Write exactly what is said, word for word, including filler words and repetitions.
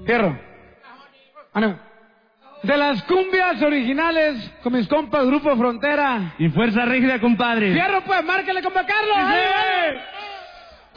Fierro. Ah, no. De las cumbias originales con mis compas Grupo Frontera. Y Fuerza Rígida, compadre. Fierro, pues, márquele, compa Carlos. ¡Sí! ¡Ay, vale!